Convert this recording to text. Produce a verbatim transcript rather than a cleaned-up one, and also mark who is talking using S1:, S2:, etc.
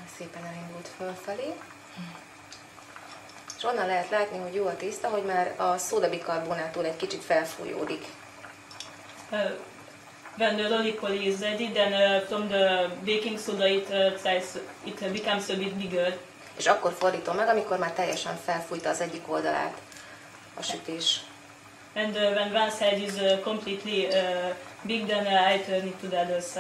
S1: Szépen elindult fölfelé. És onnan lehet látni, hogy jó a tészta, hogy már a szódabikarbonától egy kicsit felfújódik.
S2: Uh, when the roly-poly is ready, then uh, from the baking soda it, uh, tries, it uh, becomes a bit bigger.
S1: És akkor fordítom meg, amikor már teljesen felfújta az egyik oldalát a sütés.
S2: And uh, when one side is uh, completely uh, big, then uh, I turn it to the other side.